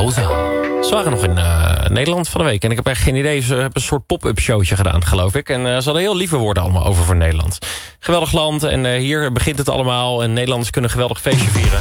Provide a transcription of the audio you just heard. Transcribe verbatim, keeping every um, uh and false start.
Zuhause. Ze waren nog in uh, Nederland van de week. En ik heb echt geen idee. Ze hebben een soort pop-up showtje gedaan, geloof ik. En uh, ze hadden heel lieve woorden allemaal over voor Nederland. Geweldig land. En uh, hier begint het allemaal. En Nederlanders kunnen een geweldig feestje vieren.